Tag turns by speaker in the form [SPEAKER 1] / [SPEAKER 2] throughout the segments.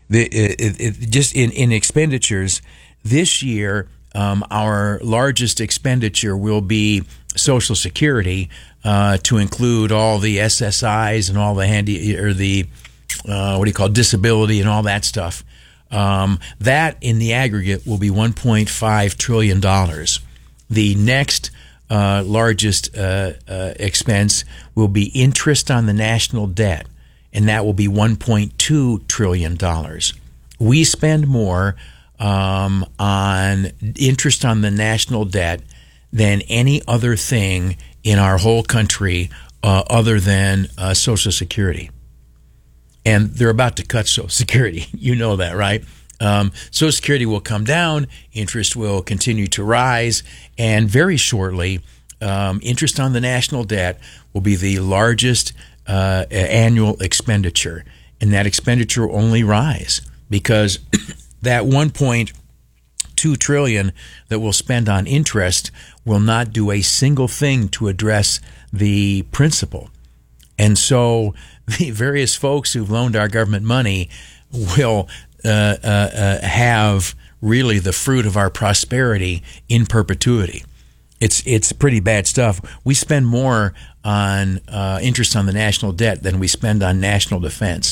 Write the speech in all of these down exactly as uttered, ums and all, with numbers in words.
[SPEAKER 1] the it, it, just in, in expenditures this year, um, our largest expenditure will be Social Security, uh, to include all the S S Is and all the handy or the uh, what do you call disability and all that stuff. Um, that in the aggregate will be one point five trillion dollars. The next uh, largest uh, uh, expense will be interest on the national debt, and that will be one point two trillion dollars. We spend more um, on interest on the national debt than any other thing in our whole country uh, other than uh, Social Security. And they're about to cut Social Security. You know that, right? Um, Social Security will come down, interest will continue to rise, and very shortly, um, interest on the national debt will be the largest uh, annual expenditure. And that expenditure will only rise because that one point two trillion dollars that we'll spend on interest will not do a single thing to address the principal. And so the various folks who've loaned our government money will uh, uh, uh, have really the fruit of our prosperity in perpetuity. It's it's pretty bad stuff. We spend more on uh, interest on the national debt than we spend on national defense.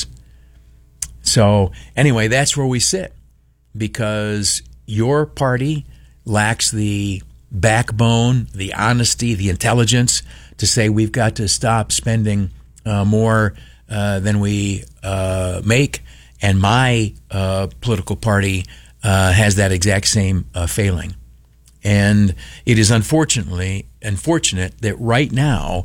[SPEAKER 1] So anyway, that's where we sit, because your party lacks the backbone, the honesty, the intelligence to say we've got to stop spending uh, more uh, than we uh, make, and my uh, political party uh, has that exact same uh, failing. And it is unfortunately unfortunate that right now,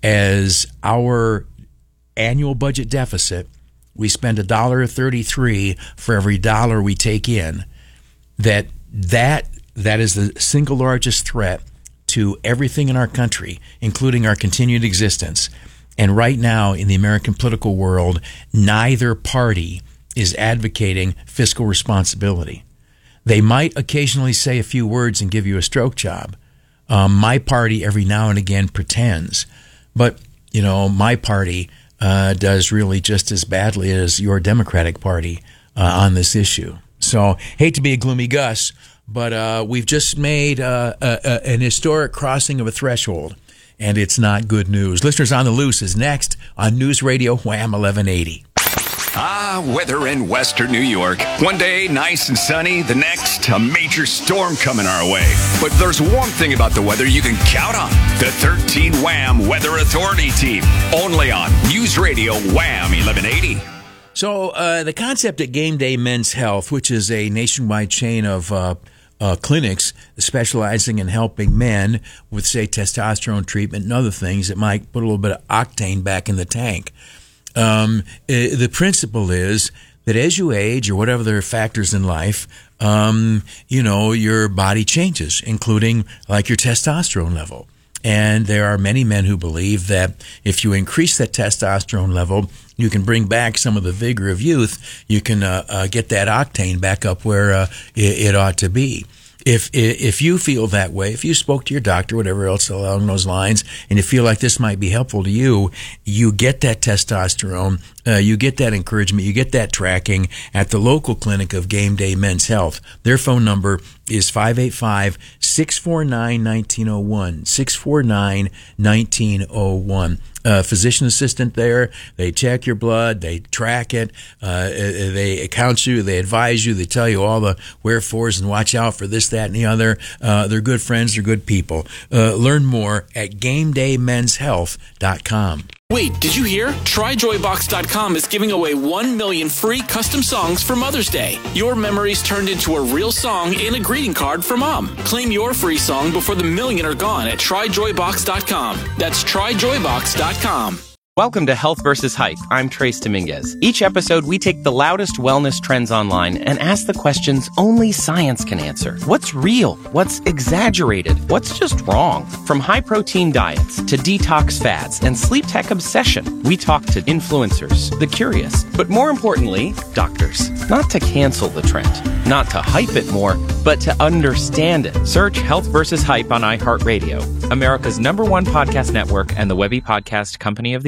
[SPEAKER 1] as our annual budget deficit, we spend one dollar thirty-three for every dollar we take in, that that that is the single largest threat to everything in our country, including our continued existence. And right now in the American political world, neither party is advocating fiscal responsibility. They might occasionally say a few words and give you a stroke job. Um, my party every now and again pretends, but you know, my party uh, does really just as badly as your Democratic Party uh, on this issue. So, hate to be a gloomy Gus, but uh, we've just made uh, a, a, an historic crossing of a threshold, and it's not good news. Listeners on the Loose is next on News Radio Wham eleven eighty.
[SPEAKER 2] Ah, weather in western New York. One day, nice and sunny. The next, a major storm coming our way. But there's one thing about the weather you can count on. The thirteen Wham Weather Authority team. Only on News Radio Wham eleven eighty.
[SPEAKER 1] So uh, the concept at Game Day Men's Health, which is a nationwide chain of uh, uh, clinics specializing in helping men with, say, testosterone treatment and other things that might put a little bit of octane back in the tank. Um, the principle is that as you age or whatever there are factors in life, um, you know, your body changes, including like your testosterone level. And there are many men who believe that if you increase that testosterone level, you can bring back some of the vigor of youth. You can uh, uh, get that octane back up where uh, it, it ought to be. If if you feel that way, if you spoke to your doctor, whatever else along those lines, and you feel like this might be helpful to you, you get that testosterone, uh, you get that encouragement, you get that tracking at the local clinic of Game Day Men's Health. Their phone number is five eight five, six four nine, one nine zero one, six four nine, one nine zero one. Uh, physician assistant there. They check your blood. They track it. Uh, they counsel you. They advise you. They tell you all the wherefores and watch out for this, that, and the other. Uh, they're good friends. They're good people. Uh, learn more at game day men's health dot com.
[SPEAKER 3] Wait, did you hear? Try joy box dot com is giving away one million free custom songs for Mother's Day. Your memories turned into a real song and a greeting card for Mom. Claim your free song before the million are gone at try joy box dot com. That's try joy box dot com.
[SPEAKER 4] Welcome to Health versus Hype. I'm Trace Dominguez. Each episode, we take the loudest wellness trends online and ask the questions only science can answer. What's real? What's exaggerated? What's just wrong? From high-protein diets to detox fads and sleep tech obsession, we talk to influencers, the curious, but more importantly, doctors. Not to cancel the trend, not to hype it more, but to understand it. Search Health versus Hype on iHeartRadio, America's number one podcast network and the Webby Podcast Company of the Year.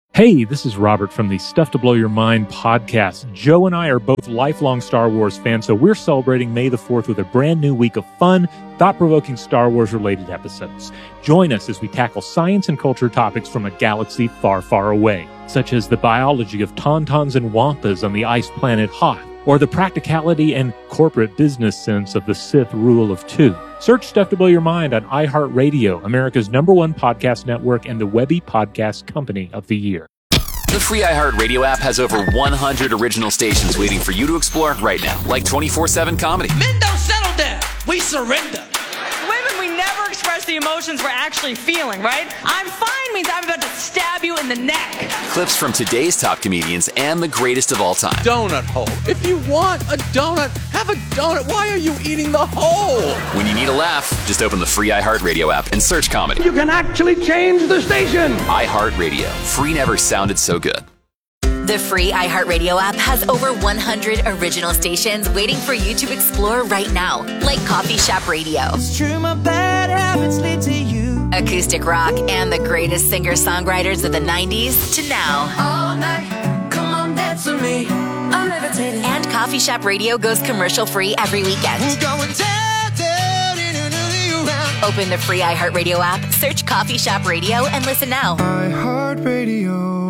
[SPEAKER 5] Hey, this is Robert from the Stuff to Blow Your Mind podcast. Joe and I are both lifelong Star Wars fans, so we're celebrating May the fourth with a brand new week of fun, thought-provoking Star Wars-related episodes. Join us as we tackle science and culture topics from a galaxy far, far away, such as the biology of tauntauns and wampas on the ice planet Hoth, or the practicality and corporate business sense of the Sith Rule of Two. Search Stuff to Blow Your Mind on iHeartRadio, America's number one podcast network and the Webby Podcast Company of the Year.
[SPEAKER 6] The free iHeartRadio app has over one hundred original stations waiting for you to explore right now, like twenty-four seven comedy.
[SPEAKER 7] Men don't settle down. We surrender.
[SPEAKER 8] Women, we never express the emotions we're actually feeling, right? I'm fine means I'm about to stab you in the neck.
[SPEAKER 6] Clips from today's top comedians and the greatest of all time.
[SPEAKER 7] Donut hole. If you want a donut, have a donut. Why are you eating the hole?
[SPEAKER 6] When you need a laugh, just open the free iHeartRadio app and search comedy.
[SPEAKER 7] You can actually change the station.
[SPEAKER 6] iHeartRadio. Free never sounded so good.
[SPEAKER 9] The free iHeartRadio app has over one hundred original stations waiting for you to explore right now, like Coffee Shop Radio,
[SPEAKER 7] It's true, my bad habits lead to you.
[SPEAKER 9] acoustic rock, and the greatest singer-songwriters of the nineties to now.
[SPEAKER 7] All night, come on, dance with me. I'm levitating.
[SPEAKER 9] And Coffee Shop Radio goes commercial-free every weekend.
[SPEAKER 7] We're going down, down, in another round.
[SPEAKER 9] Open the free iHeartRadio app, search Coffee Shop Radio, and listen now.
[SPEAKER 7] iHeartRadio.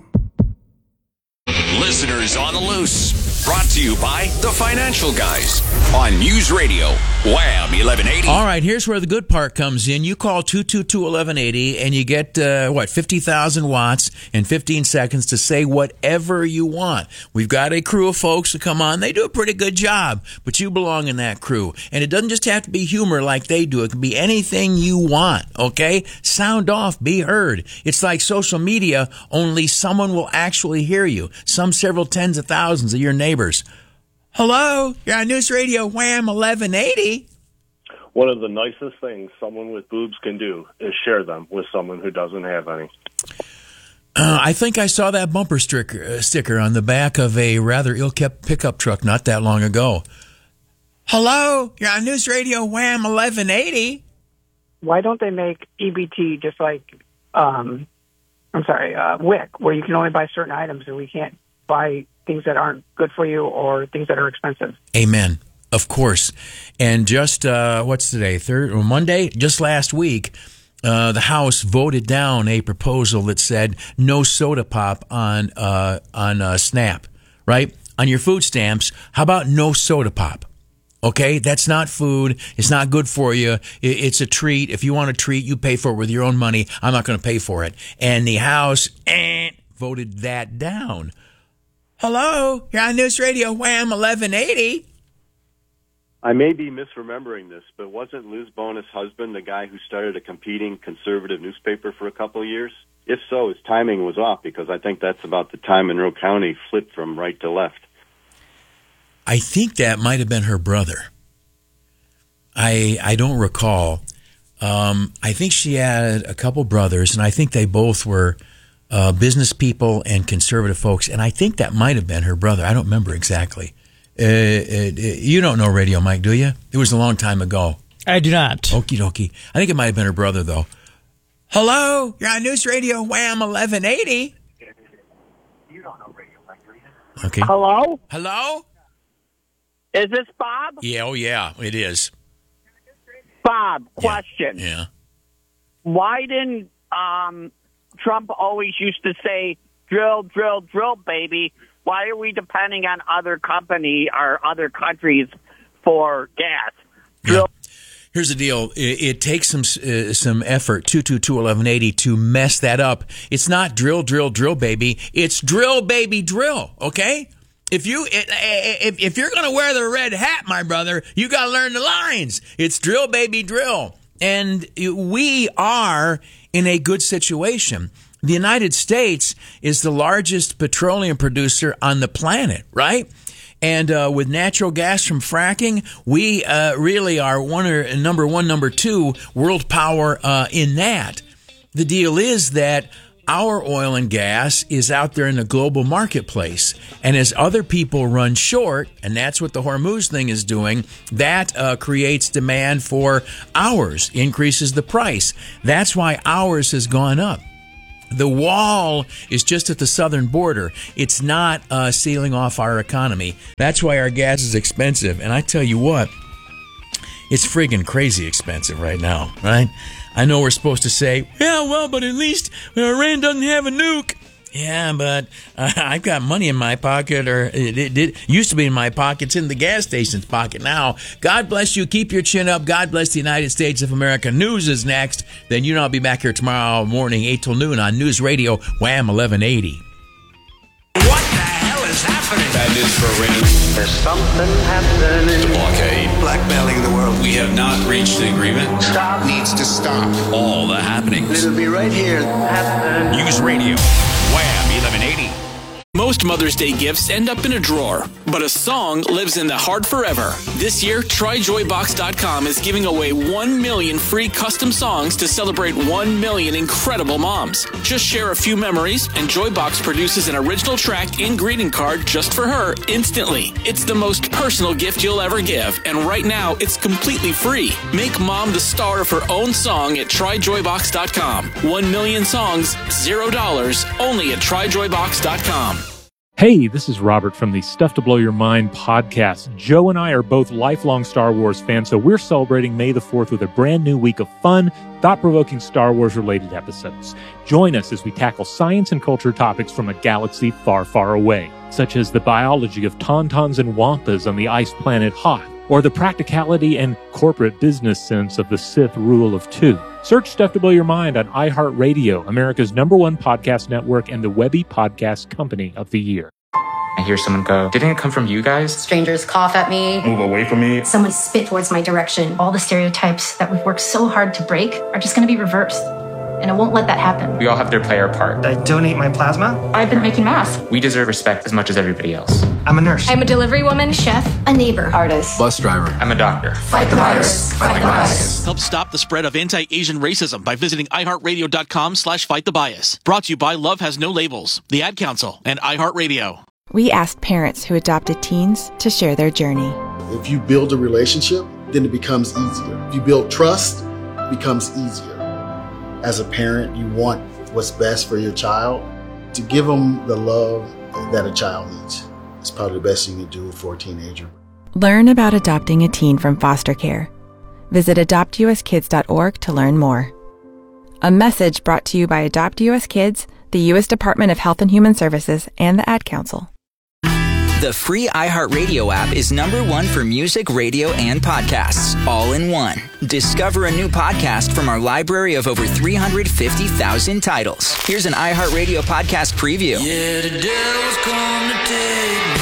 [SPEAKER 2] Listeners on the Loose. Brought to you by The Financial Guys on News Radio, Wham eleven eighty.
[SPEAKER 1] All right, here's where the good part comes in. You call two two two, eleven eighty and you get, uh, what, fifty thousand watts in fifteen seconds to say whatever you want. We've got a crew of folks that come on. They do a pretty good job, but you belong in that crew. And it doesn't just have to be humor like they do. It can be anything you want, okay? Sound off, be heard. It's like social media, only someone will actually hear you. Some several tens of thousands of your neighbors. Hello, you're on News Radio Wham eleven eighty.
[SPEAKER 10] One of the nicest things someone with boobs can do is share them with someone who doesn't have any.
[SPEAKER 1] Uh, I think I saw that bumper sticker, uh, sticker on the back of a rather ill-kept pickup truck not that long ago. Hello, you're on News Radio Wham eleven eighty.
[SPEAKER 11] Why don't they make E B T just like, um, I'm sorry, uh, W I C, where you can only buy certain items and we can't buy things that aren't good for you or things that are expensive?
[SPEAKER 1] Amen. Of course. And just, uh, what's today, third or Monday? Just last week, uh, the House voted down a proposal that said no soda pop on, uh, on, uh, SNAP, right? On your food stamps. How about no soda pop? Okay, that's not food. It's not good for you. It's a treat. If you want a treat, you pay for it with your own money. I'm not going to pay for it. And the House eh, voted that down. Hello, you're on News Radio Wham eleven eighty.
[SPEAKER 10] I may be misremembering this, but wasn't Liz Bona's husband the guy who started a competing conservative newspaper for a couple of years? If so, his timing was off, because I think that's about the time Monroe County flipped from right to left.
[SPEAKER 1] I think that might have been her brother. I I don't recall. Um, I think she had a couple brothers, and I think they both were uh, business people and conservative folks, and I think that might have been her brother. I don't remember exactly. Uh, uh, you don't know Radio Mike, do you? It was a long time ago.
[SPEAKER 12] I do not.
[SPEAKER 1] Okie dokie. I think it might have been her brother, though. Hello, you're on News Radio Wham eleven eighty.
[SPEAKER 11] You don't know Radio Mike, do you?
[SPEAKER 1] Okay.
[SPEAKER 11] Hello?
[SPEAKER 1] Hello?
[SPEAKER 11] Is this Bob?
[SPEAKER 1] Yeah, oh yeah, it is.
[SPEAKER 11] Bob, question.
[SPEAKER 1] Yeah.
[SPEAKER 11] Why didn't um, Trump always used to say, drill, drill, drill, baby? Why are we depending on other company or other countries for gas? Drill.
[SPEAKER 1] Yeah. Here's the deal. It, it takes some uh, some effort, two two two, eleven eighty, to mess that up. It's not drill, drill, drill, baby. It's drill, baby, drill, okay? If you if if you're gonna wear the red hat, my brother, you gotta learn the lines. It's drill, baby, drill, and we are in a good situation. The United States is the largest petroleum producer on the planet, right? And uh, with natural gas from fracking, we uh, really are one or number one, number two world power uh, in that. The deal is that our oil and gas is out there in the global marketplace. And as other people run short, and that's what the Hormuz thing is doing, that uh, creates demand for ours, increases the price. That's why ours has gone up. The wall is just at the southern border. It's not uh, sealing off our economy. That's why our gas is expensive. And I tell you what, it's friggin' crazy expensive right now, right? I know we're supposed to say, yeah, well, but at least Iran doesn't have a nuke. Yeah, but uh, I've got money in my pocket, or it, it, it used to be in my pocket. It's in the gas station's pocket now. God bless you. Keep your chin up. God bless the United States of America. News is next. Then you know I'll be back here tomorrow morning, eight till noon on News Radio, Wham eleven eighty.
[SPEAKER 12] What the hell is happening?
[SPEAKER 13] Bad news for Iran.
[SPEAKER 12] There's something happening.
[SPEAKER 13] The blockade.
[SPEAKER 12] Blackmailing the world.
[SPEAKER 13] We have not reached an agreement.
[SPEAKER 12] Stop.
[SPEAKER 13] Needs to stop. All the happenings.
[SPEAKER 12] It'll be right here. Happening.
[SPEAKER 2] News Radio, Wham eleven eighty.
[SPEAKER 3] Most Mother's Day gifts end up in a drawer, but a song lives in the heart forever. This year, Try Joy Box dot com is giving away one million free custom songs to celebrate one million incredible moms. Just share a few memories, and Joybox produces an original track and greeting card just for her instantly. It's the most personal gift you'll ever give, and right now, it's completely free. Make mom the star of her own song at Try Joy Box dot com. One million songs, zero dollars, only at Try Joy Box dot com.
[SPEAKER 5] Hey, this is Robert from the Stuff to Blow Your Mind podcast. Joe and I are both lifelong Star Wars fans, so we're celebrating May the fourth with a brand new week of fun, thought-provoking Star Wars-related episodes. Join us as we tackle science and culture topics from a galaxy far, far away, such as the biology of tauntauns and wampas on the ice planet Hoth, or the practicality and corporate business sense of the Sith rule of two. Search Stuff to Blow Your Mind on iHeartRadio, America's number one podcast network and the Webby Podcast Company of the Year.
[SPEAKER 14] I hear someone go, didn't it come from you guys?
[SPEAKER 15] Strangers cough at me.
[SPEAKER 14] Move away from me.
[SPEAKER 15] Someone spit towards my direction. All the stereotypes that we've worked so hard to break are just going to be reversed. And I won't let that happen.
[SPEAKER 14] We all have to play our part.
[SPEAKER 16] I donate my plasma.
[SPEAKER 15] I've been making masks.
[SPEAKER 14] We deserve respect as much as everybody else.
[SPEAKER 16] I'm a nurse.
[SPEAKER 15] I'm a delivery woman, chef, a neighbor, artist,
[SPEAKER 14] bus driver. I'm a doctor.
[SPEAKER 15] Fight the virus. Fight the bias.
[SPEAKER 17] Help stop the spread of anti-Asian racism by visiting iHeartRadio.com slash fight the bias. Brought to you by Love Has No Labels, the Ad Council, and iHeartRadio.
[SPEAKER 18] We asked parents who adopted teens to share their journey.
[SPEAKER 19] If you build a relationship, then it becomes easier. If you build trust, it becomes easier. As a parent, you want what's best for your child. To give them the love that a child needs is probably the best you can do for a teenager.
[SPEAKER 18] Learn about adopting a teen from foster care. Visit adopt u s kids dot org to learn more. A message brought to you by Adopt U S Kids, the U S Department of Health and Human Services, and the Ad Council.
[SPEAKER 20] The free iHeartRadio app is number one for music, radio, and podcasts, all in one. Discover a new podcast from our library of over three hundred fifty thousand titles. Here's an iHeartRadio podcast preview.
[SPEAKER 12] Yeah, the devil's come to take me.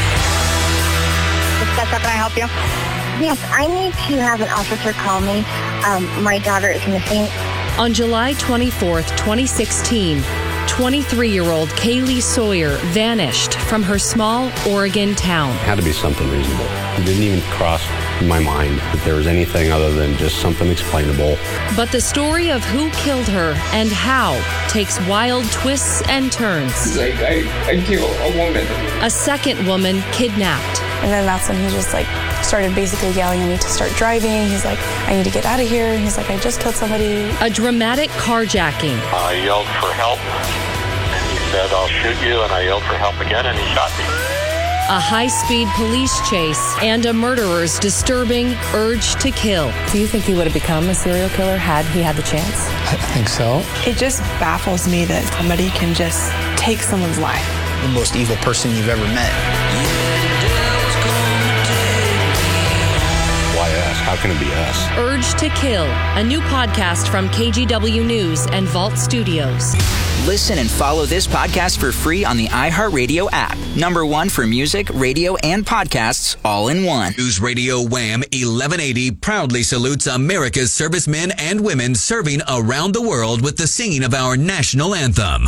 [SPEAKER 21] Can I help you? Yes, I need to have an officer call me. Um, my daughter is missing.
[SPEAKER 22] On July twenty-fourth, twenty sixteen, twenty-three-year-old Kaylee Sawyer vanished from her small Oregon town.
[SPEAKER 23] It had to be something reasonable. It didn't even cross my mind that there was anything other than just something explainable.
[SPEAKER 22] But the story of who killed her and how takes wild twists and turns.
[SPEAKER 24] Like, I, I killed a woman.
[SPEAKER 22] A second woman kidnapped.
[SPEAKER 25] And then that's when he just like started basically yelling at me to start driving. He's like, I need to get out of here. He's like, I just killed somebody.
[SPEAKER 22] A dramatic carjacking.
[SPEAKER 26] I yelled for help, and he said, I'll shoot you, and I yelled for help again, and he shot me.
[SPEAKER 22] A high-speed police chase and a murderer's disturbing urge to kill.
[SPEAKER 25] Do you think he would have become a serial killer had he had the chance?
[SPEAKER 27] I think so.
[SPEAKER 25] It just baffles me that somebody can just take someone's life.
[SPEAKER 27] The most evil person you've ever met.
[SPEAKER 23] Why us? How can it be us?
[SPEAKER 22] Urge to Kill, a new podcast from K G W News and Vault Studios.
[SPEAKER 20] Listen and follow this podcast for free on the iHeartRadio app. Number one for music, radio, and podcasts, all in one.
[SPEAKER 2] News Radio Wham eleven eighty proudly salutes America's servicemen and women serving around the world with the singing of our national anthem.